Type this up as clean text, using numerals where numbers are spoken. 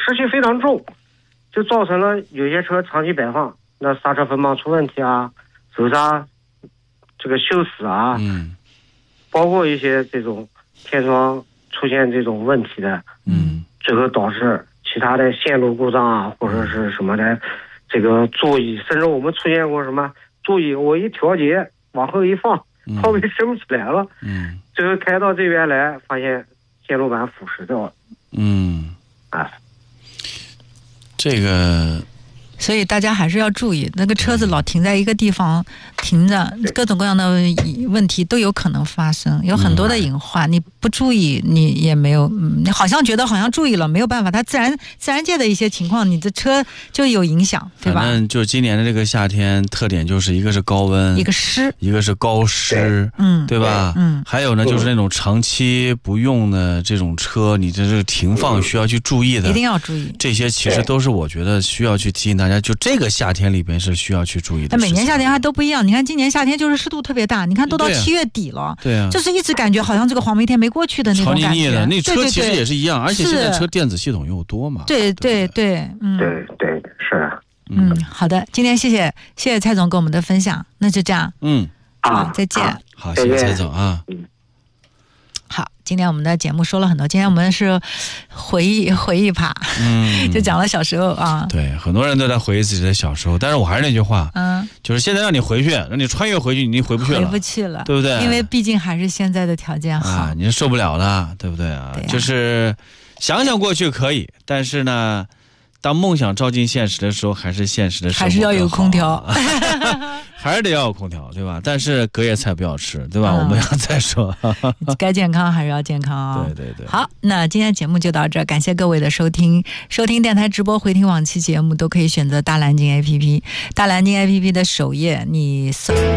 湿气非常重，就造成了有些车长期摆放，那刹车分泵出问题啊，手刹这个锈死啊，包括一些这种天窗出现这种问题的，最后导致其他的线路故障啊，或者是什么的，这个座椅，甚至我们出现过什么座椅我一调节往后一放，靠背升不起来了，最后开到这边来，发现线路板腐蚀掉了， 这个。 所以大家还是要注意，那个车子老停在一个地方停着，各种各样的问题都有可能发生，有很多的隐患，你不注意你也没有，你好像觉得好像注意了，没有办法，它自然界的一些情况你的车就有影响，对吧？ 反正就今年的这个夏天特点就是一个是高温， 一个湿， 一个是高湿，对吧？还有呢就是那种长期不用的这种车，你这是停放需要去注意的， 一定要注意， 这些其实都是我觉得需要去提醒大家，就这个夏天里边是需要去注意的。 每年夏天还都不一样，你看今年夏天就是湿度特别大，你看都到7月底了， 对啊， 就是一直感觉好像这个黄梅天没过去的那种感觉， 潮腻腻的。那车其实也是一样，而且现在车电子系统又多嘛。 对， 对，是的。 好的，今天谢谢蔡总跟我们的分享，那就这样。好，再见。 好，谢谢蔡总啊。 好，今天我们的节目说了很多，今天我们是回忆趴，就讲了小时候啊。 对，很多人都在回忆自己的小时候，但是我还是那句话，就是现在让你回去，让你穿越回去，你回不去了， 回不去了， 对不对？ 因为毕竟还是现在的条件好， 你是受不了的，对不对啊？就是想想过去可以，但是呢，当梦想照进现实的时候，还是现实的生活还是要有空调。 还是得要有空调，对吧？但是隔夜菜不要吃，对吧？我们要再说， 该健康还是要健康啊。 对。 好，那今天节目就到这儿，感谢各位的收听。收听电台直播、回听往期节目都可以选择大蓝鲸 APP。大蓝鲸 APP 的首页，你搜。